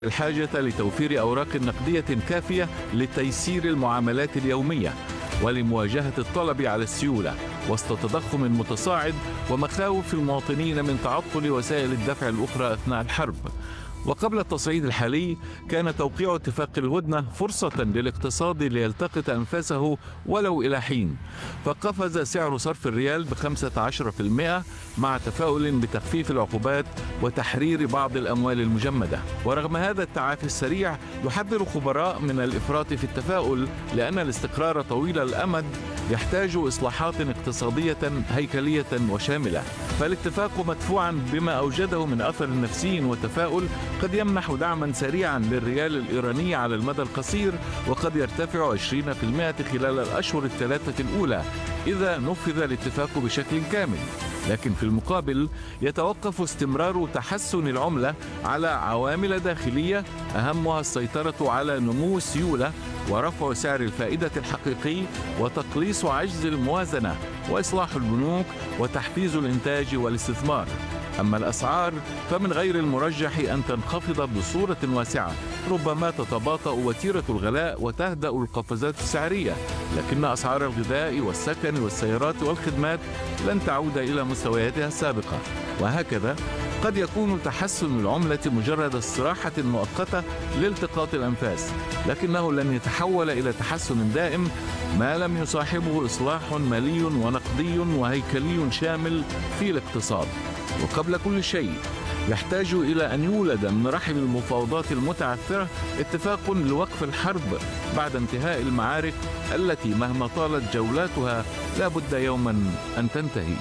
الحاجة لتوفير أوراق نقدية كافية لتيسير المعاملات اليومية ولمواجهة الطلب على السيولة وسط تضخم متصاعد ومخاوف المواطنين من تعطل وسائل الدفع الأخرى أثناء الحرب. وقبل التصعيد الحالي كان توقيع اتفاق الهدنة فرصة للاقتصاد ليلتقط أنفاسه ولو إلى حين، فقفز سعر صرف الريال ب15% مع تفاؤل بتخفيف العقوبات وتحرير بعض الأموال المجمدة. ورغم هذا التعافي السريع يحذر خبراء من الإفراط في التفاؤل، لأن الاستقرار طويل الأمد يحتاج إصلاحات اقتصادية هيكلية وشاملة. فالاتفاق مدفوعا بما أوجده من أثر نفسي وتفاؤل قد يمنح دعما سريعا للريال الإيراني على المدى القصير، وقد يرتفع 20% خلال الأشهر الثلاثة الأولى إذا نفذ الاتفاق بشكل كامل. لكن في المقابل يتوقف استمرار تحسن العملة على عوامل داخلية أهمها السيطرة على نمو السيولة ورفع سعر الفائدة الحقيقي وتقليص عجز الموازنة وإصلاح البنوك وتحفيز الإنتاج والاستثمار. أما الأسعار فمن غير المرجح أن تنخفض بصورة واسعة، ربما تتباطأ وتيرة الغلاء وتهدأ القفزات السعرية، لكن أسعار الغذاء والسكن والسيارات والخدمات لن تعود إلى مستوياتها السابقة. وهكذا قد يكون تحسن العملة مجرد استراحة مؤقتة لالتقاط الأنفاس، لكنه لن يتحول إلى تحسن دائم ما لم يصاحبه إصلاح مالي ونقدي وهيكلي شامل في الاقتصاد. وقبل كل شيء يحتاج إلى أن يولد من رحم المفاوضات المتعثرة اتفاق لوقف الحرب بعد انتهاء المعارك التي مهما طالت جولاتها لا بد يوما أن تنتهي.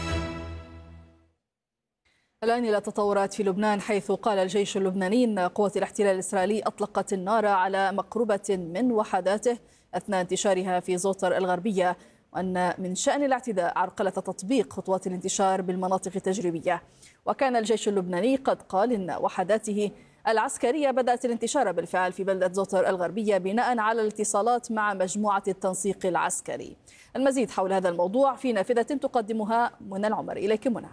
الآن إلى تطورات في لبنان، حيث قال الجيش اللبناني أن قوات الاحتلال الإسرائيلي أطلقت النار على مقربة من وحداته أثناء انتشارها في زوطر الغربية، وأن من شأن الاعتداء عرقلة تطبيق خطوات الانتشار بالمناطق التجريبية. وكان الجيش اللبناني قد قال إن وحداته العسكرية بدأت الانتشار بالفعل في بلدة زوطر الغربية بناء على الاتصالات مع مجموعة التنسيق العسكري. المزيد حول هذا الموضوع في نافذة تقدمها منى العمر. إليك منى.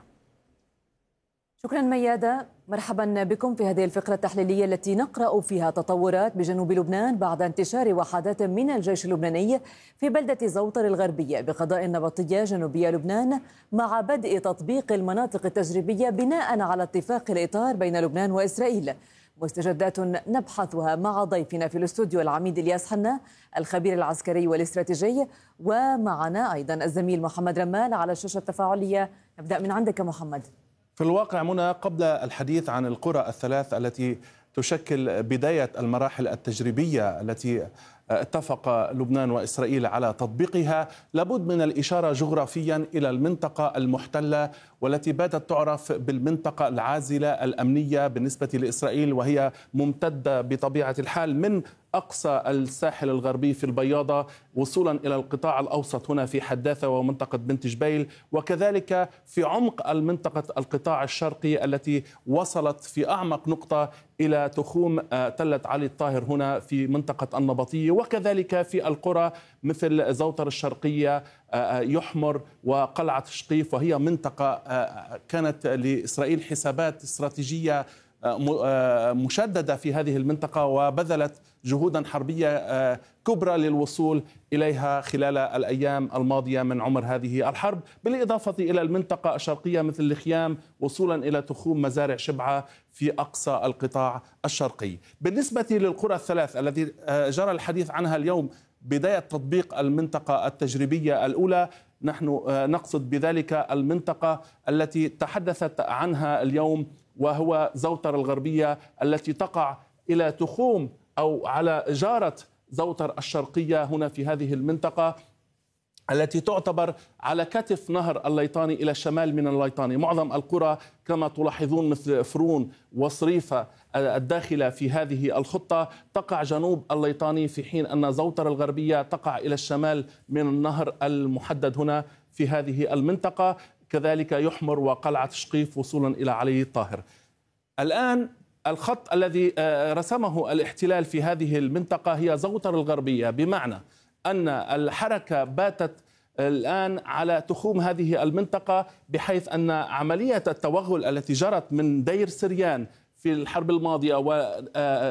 شكرا ميادة، مرحبا بكم في هذه الفقرة التحليلية التي نقرأ فيها تطورات بجنوب لبنان بعد انتشار وحدات من الجيش اللبناني في بلدة زوطر الغربية بقضاء النبطية جنوبية لبنان، مع بدء تطبيق المناطق التجريبية بناء على اتفاق الإطار بين لبنان وإسرائيل. مستجدات نبحثها مع ضيفنا في الاستوديو العميد إلياس حنا الخبير العسكري والاستراتيجي، ومعنا أيضا الزميل محمد رمال على الشاشة التفاعلية. نبدأ من عندك محمد. في الواقع منى، قبل الحديث عن القرى الثلاث التي تشكل بداية المراحل التجريبية التي اتفق لبنان وإسرائيل على تطبيقها، لابد من الإشارة جغرافيا إلى المنطقة المحتلة والتي باتت تعرف بالمنطقة العازلة الأمنية بالنسبة لإسرائيل، وهي ممتدة بطبيعة الحال من أقصى الساحل الغربي في البياضة وصولا إلى القطاع الأوسط هنا في حداثة ومنطقة بنت جبيل، وكذلك في عمق المنطقة القطاع الشرقي التي وصلت في أعمق نقطة إلى تخوم تلة علي الطاهر هنا في منطقة النبطية، وكذلك في القرى مثل زوطر الشرقية، يحمر وقلعة شقيف، وهي منطقة كانت لإسرائيل حسابات استراتيجية مشددة في هذه المنطقة، وبذلت جهودا حربية كبرى للوصول إليها خلال الأيام الماضية من عمر هذه الحرب، بالإضافة إلى المنطقة الشرقية مثل الخيام وصولا إلى تخوم مزارع شبعة في أقصى القطاع الشرقي. بالنسبة للقرى الثلاث التي جرى الحديث عنها اليوم بداية تطبيق المنطقة التجريبية الأولى، نحن نقصد بذلك المنطقة التي تحدثت عنها اليوم، وهو زوطر الغربية التي تقع إلى تخوم أو على جارة زوطر الشرقية هنا في هذه المنطقة التي تعتبر على كتف نهر الليطاني إلى الشمال من الليطاني. معظم القرى كما تلاحظون مثل فرون وصريفة الداخلة في هذه الخطة تقع جنوب الليطاني، في حين أن زوطر الغربية تقع إلى الشمال من النهر المحدد هنا في هذه المنطقة، كذلك يحمر وقلعة شقيف وصولا إلى علي الطاهر. الآن الخط الذي رسمه الاحتلال في هذه المنطقة هي زوطر الغربية، بمعنى أن الحركة باتت الآن على تخوم هذه المنطقة، بحيث أن عملية التوغل التي جرت من دير سريان في الحرب الماضية